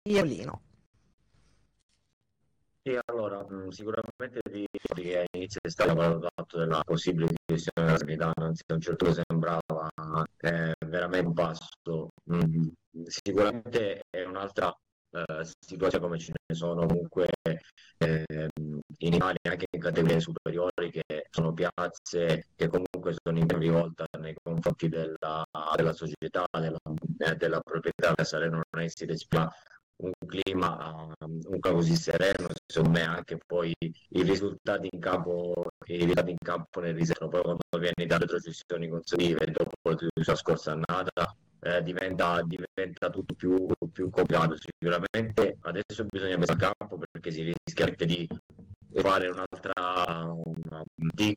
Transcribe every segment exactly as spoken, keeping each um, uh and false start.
Iervolino. E allora, mh, sicuramente di che all'inizio è stato parlato tanto della possibile gestione della sanità, anzi a un certo punto sembrava eh, veramente un passo. Mh, sicuramente è un'altra eh, situazione come ce ne sono comunque ehm, in Italia, anche in categorie superiori, che sono piazze che comunque sono in rivolta nei confronti della, della società, della, eh, della proprietà. A Salerno non è si respira un clima um, un po' così sereno, secondo me anche poi i risultati in campo, i risultati in campo ne risentono. Poi quando vieni da retrocessioni consecutive dopo la scorsa annata eh, diventa, diventa tutto più, più complicato. Sicuramente adesso bisogna mettere a campo perché si rischia anche di fare un'altra una, di,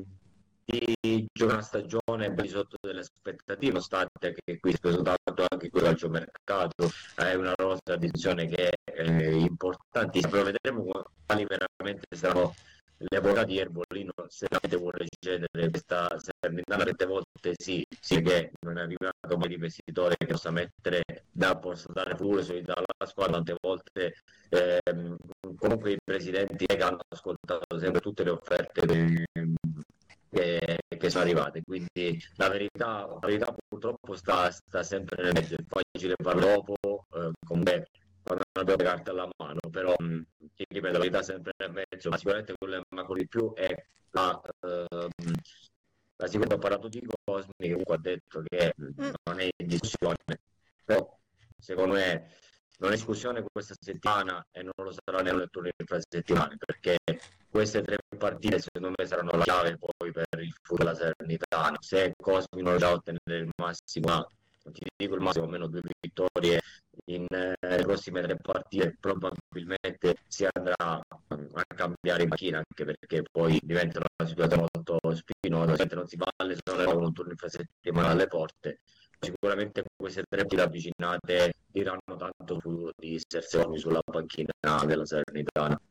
di giocare una stagione ben sotto delle aspettative, nonostante che qui si è speso tanto anche qui al calciomercato, è una rosa di edizione che è importantissima, però vedremo quali veramente saranno le volontà di Erbolino, se veramente vuole cedere questa Salernitana. Tante volte sì, sì che non è arrivato mai investitore che possa mettere da possa dare futuro solidità alla squadra. Tante volte ehm, comunque i presidenti che hanno ascoltato sempre tutte le offerte che, che, che sono arrivate, quindi la verità, la verità purtroppo sta, sta sempre nel mezzo. È facile farlo dopo eh, con me quando non abbiamo le carte alla mano, però mh, ti ripeto, la verità è sempre nel mezzo, ma sicuramente quello che manca di più è la, ehm, la sicurezza. Ho parlato di Cosmi, che comunque ha detto che Mm. non è in discussione, però secondo me non è discussione questa settimana e non lo sarà nelle turni infrasettimane, perché queste tre partite secondo me saranno la chiave poi per il futuro della Salernitana. Se Cosmi non riesce a ottenere il massimo, non ti dico il massimo, almeno due vittorie in eh, le prossime tre partite, probabilmente si andrà a cambiare in macchina, anche perché poi diventa una situazione molto spinosa, non si va alle zone con un turno infrasettimana alle porte. Sicuramente queste tre partite avvicinate diranno tanto sul futuro di Serseoni sulla panchina della Salernitana.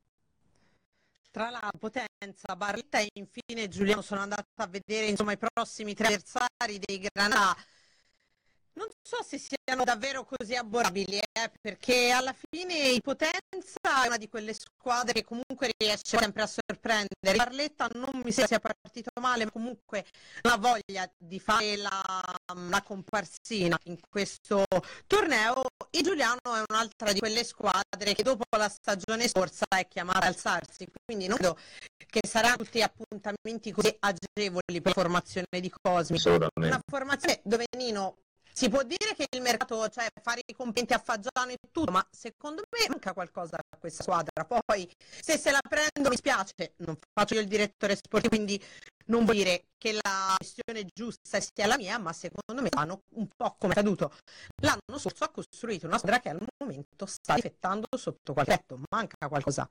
Tra la Potenza, Barletta e infine Giuliano sono andata a vedere insomma i prossimi tre avversari dei Granata. Non so se siano davvero così abbordabili, eh, perché alla fine il Potenza è una di quelle squadre che comunque riesce sempre a sorprendere. Barletta non mi sembra sia partito male, ma comunque non ha voglia di fare la, la comparsina in questo torneo. E Giuliano è un'altra di quelle squadre che dopo la stagione scorsa è chiamata ad alzarsi, quindi non credo che saranno tutti appuntamenti così agevoli per la formazione di Cosmi. Una formazione dove Nino si può dire che il mercato, cioè fare i complimenti a Faggiano e tutto, ma secondo me manca qualcosa a questa squadra. Poi se se la prendo mi spiace, non faccio io il direttore sportivo, quindi non vuol dire che la gestione giusta sia la mia, ma secondo me hanno un po' come è accaduto l'anno scorso, ha costruito una squadra che al momento sta difettando sotto qualche tetto, manca qualcosa.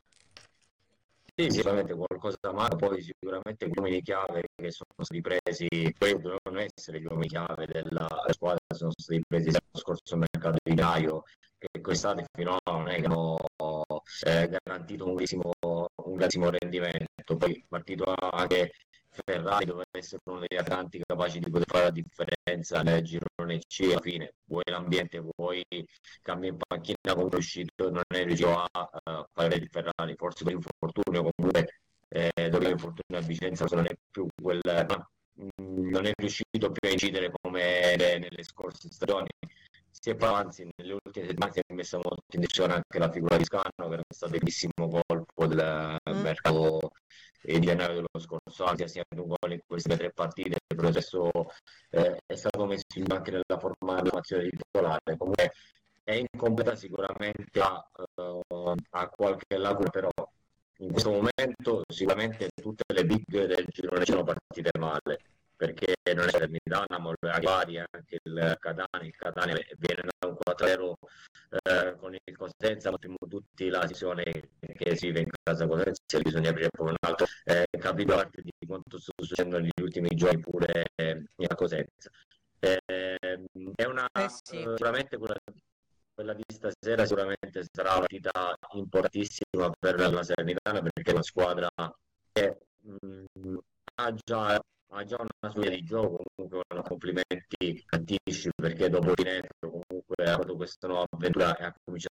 Sì, sicuramente qualcosa manca, poi sicuramente gli uomini chiave che sono stati presi, poi dovevano essere gli uomini chiave della squadra, sono stati presi l'anno scorso al mercato di Gaio, che quest'anno fino a non è che hanno eh, garantito un grandissimo, un grandissimo rendimento. Poi partito anche Ferrari doveva essere uno degli atlanti capaci di poter fare la differenza nel girone C. Alla fine vuoi l'ambiente, vuoi cambia in panchina, come è uscito, non è riuscito a, a fare il Ferrari, forse per infortunio, comunque eh, dopo l'infortunio a Vicenza non è più quel, mh, non è riuscito più a incidere come nelle scorse stagioni. Si è parlato, anzi, nelle ultime settimane si è messa molto in discussione anche la figura di Scano, che era stato il bellissimo colpo del mm. mercato di gennaio dello scorso anno, sia un gol in queste tre partite, però adesso eh, è stato messo in anche nella formazione titolare. Comunque è incompleta sicuramente, ha, uh, ha qualche lacuna, però in questo momento sicuramente tutte le big del girone sono partite male, perché non è Salernitana, ma anche vari, anche il Catania, il Catania viene da un quattro zero eh, con il Cosenza, ma prima tutti la sessione che si vive in casa Cosenza, bisogna aprire proprio un altro eh, capitolo a parte di quanto sta succedendo negli ultimi giorni pure eh, a Cosenza. Eh, è una Eh sì. eh, sicuramente quella quella di stasera sicuramente sarà una partita importantissima per la Salernitana, perché è una squadra che mh, ha, già, ha già una soglia di gioco. Comunque complimenti anticipi, perché dopo Pineto comunque comunque ha avuto questa nuova avventura e ha cominciato